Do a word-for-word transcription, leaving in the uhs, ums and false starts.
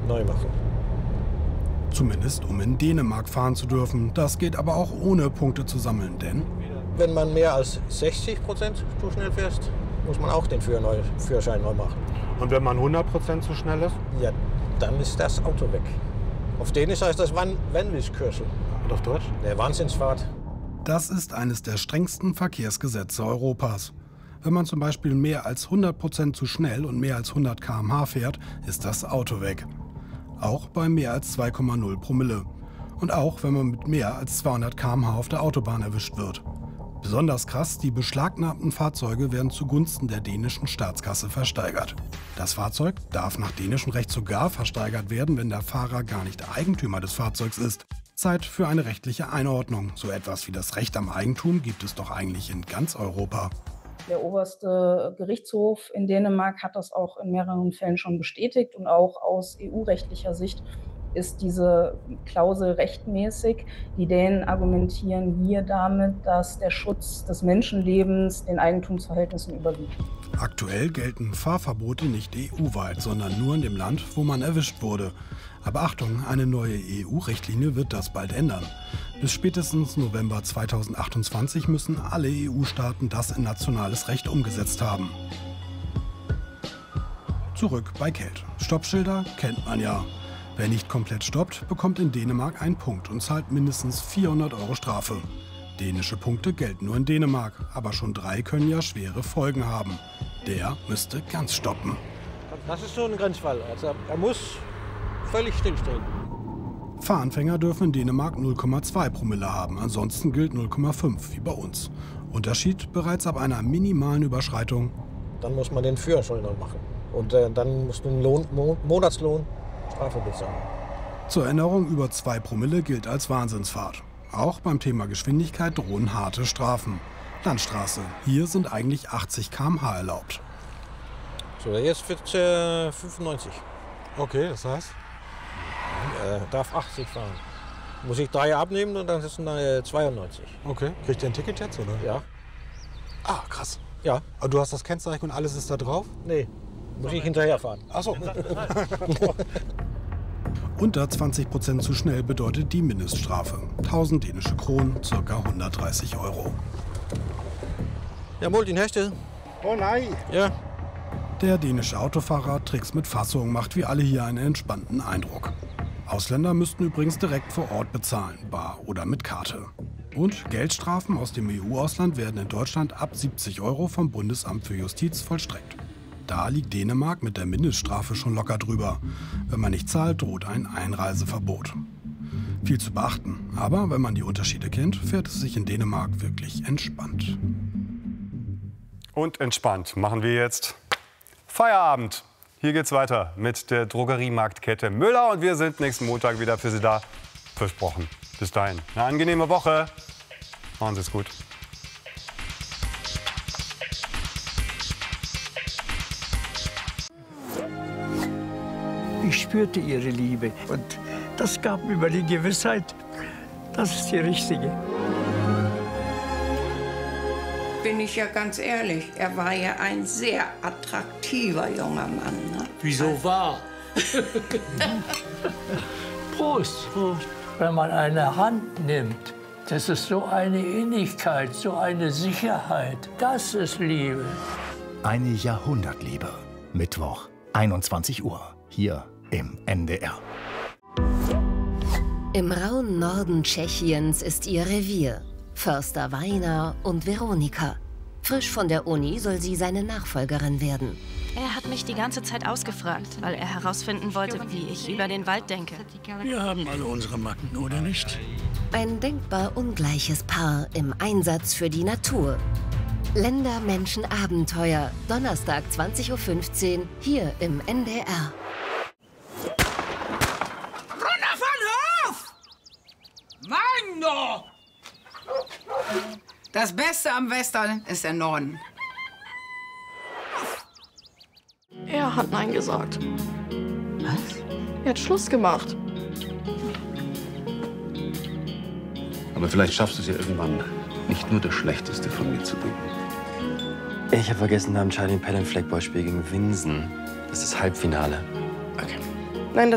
neu machen. Zumindest um in Dänemark fahren zu dürfen. Das geht aber auch ohne Punkte zu sammeln, denn wenn man mehr als sechzig Prozent zu schnell fährt, muss man auch den Führ neu, Führerschein neu machen. Und wenn man hundert Prozent zu schnell ist? Ja, dann ist das Auto weg. Auf Dänisch heißt das Vanvidskørsel. Und auf Deutsch? Der Wahnsinnsfahrt. Das ist eines der strengsten Verkehrsgesetze Europas. Wenn man zum Beispiel mehr als hundert Prozent zu schnell und mehr als hundert Kilometer pro Stunde fährt, ist das Auto weg. Auch bei mehr als zwei Komma null Promille. Und auch wenn man mit mehr als zweihundert Kilometer pro Stunde auf der Autobahn erwischt wird. Besonders krass, die beschlagnahmten Fahrzeuge werden zugunsten der dänischen Staatskasse versteigert. Das Fahrzeug darf nach dänischem Recht sogar versteigert werden, wenn der Fahrer gar nicht Eigentümer des Fahrzeugs ist. Zeit für eine rechtliche Einordnung. So etwas wie das Recht am Eigentum gibt es doch eigentlich in ganz Europa. Der oberste Gerichtshof in Dänemark hat das auch in mehreren Fällen schon bestätigt. Und auch aus E U-rechtlicher Sicht ist diese Klausel rechtmäßig. Die Dänen argumentieren hier damit, dass der Schutz des Menschenlebens den Eigentumsverhältnissen überwiegt. Aktuell gelten Fahrverbote nicht E U-weit, sondern nur in dem Land, wo man erwischt wurde. Aber Achtung, eine neue E U-Richtlinie wird das bald ändern. Bis spätestens November zweitausendachtundzwanzig müssen alle E U-Staaten das in nationales Recht umgesetzt haben. Zurück bei Kelt. Stoppschilder kennt man ja. Wer nicht komplett stoppt, bekommt in Dänemark einen Punkt und zahlt mindestens vierhundert Euro Strafe. Dänische Punkte gelten nur in Dänemark, aber schon drei können ja schwere Folgen haben. Der müsste ganz stoppen. Das ist so ein Grenzfall. Also er muss völlig stillstehen. Fahranfänger dürfen in Dänemark null Komma zwei Promille haben, ansonsten gilt null Komma fünf wie bei uns. Unterschied bereits ab einer minimalen Überschreitung. Dann muss man den Führerschein neu machen. Und äh, dann musst du einen Lohn, Mo Monatslohn Strafe bezahlen. Zur Erinnerung, über zwei Promille gilt als Wahnsinnsfahrt. Auch beim Thema Geschwindigkeit drohen harte Strafen. Landstraße, hier sind eigentlich achtzig Kilometer pro Stunde erlaubt. So, jetzt wird äh, fünfundneunzig. Okay, das heißt? Er darf achtzig fahren. Muss ich drei abnehmen und dann ist es äh, zweiundneunzig. Okay. Kriegt ihr ein Ticket jetzt, oder? Ja. Ah, krass. Ja. Aber du hast das Kennzeichen und alles ist da drauf? Nee, muss ich hinterherfahren. Ach so. Unter zwanzig Prozent zu schnell bedeutet die Mindeststrafe. tausend dänische Kronen, ca. hundertdreißig Euro. Ja, mål din Heste. Oh nein. Ja. Der dänische Autofahrer Tricks mit Fassung macht wie alle hier einen entspannten Eindruck. Ausländer müssten übrigens direkt vor Ort bezahlen, bar oder mit Karte. Und Geldstrafen aus dem E U-Ausland werden in Deutschland ab siebzig Euro vom Bundesamt für Justiz vollstreckt. Da liegt Dänemark mit der Mindeststrafe schon locker drüber. Wenn man nicht zahlt, droht ein Einreiseverbot. Viel zu beachten, aber wenn man die Unterschiede kennt, fährt es sich in Dänemark wirklich entspannt. Und entspannt machen wir jetzt Feierabend. Hier geht's weiter mit der Drogeriemarktkette Müller und wir sind nächsten Montag wieder für Sie da. Versprochen. Bis dahin, eine angenehme Woche. Machen Sie es gut. Ich spürte ihre Liebe und das gab mir immer die Gewissheit, das ist die richtige. Bin ich ja ganz ehrlich, er war ja ein sehr attraktiver junger Mann. Ne? Wieso war? Prost. Prost. Wenn man eine Hand nimmt, das ist so eine Innigkeit, so eine Sicherheit. Das ist Liebe. Eine Jahrhundertliebe. Mittwoch, einundzwanzig Uhr. Hier im N D R. Im rauen Norden Tschechiens ist ihr Revier. Förster Weiner und Veronika. Frisch von der Uni soll sie seine Nachfolgerin werden. Er hat mich die ganze Zeit ausgefragt, weil er herausfinden wollte, wie ich über den Wald denke. Wir haben alle unsere Macken, oder nicht? Ein denkbar ungleiches Paar im Einsatz für die Natur. Länder, Menschen, Abenteuer. Donnerstag zwanzig Uhr fünfzehn hier im N D R. Runter von Hof! Mann, doch! Das Beste am Western ist der Norden. Er hat Nein gesagt. Was? Er hat Schluss gemacht. Aber vielleicht schaffst du es ja irgendwann, nicht nur das Schlechteste von mir zu bringen. Ich habe vergessen, am Charlie Penn Fleckball-Spiel gegen Winsen. Das ist das Halbfinale.